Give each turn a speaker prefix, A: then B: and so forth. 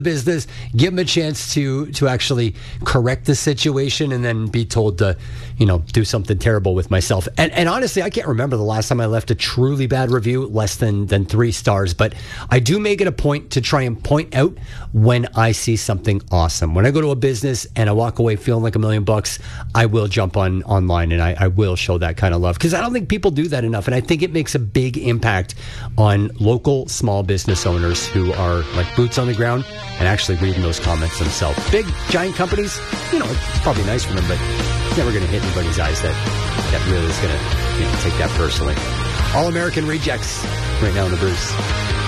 A: business, give them a chance to actually correct the situation, and then be told to, do something terrible with myself. And honestly, I can't remember the last time I left a truly bad review, less than 3 stars. But I do make it a point to try and point out when I see something awesome. When I go to a business and I walk away feeling like $1 million, I will jump online and I will show that kind of love, because I don't think people do that enough. And I think it makes a big impact on local small business owners who are like boots on the ground and actually reading those comments themselves. Big, giant companies, it's probably nice for them, but it's never going to hit anybody's eyes that really is going to take that personally. All American Rejects right now in the Bruce.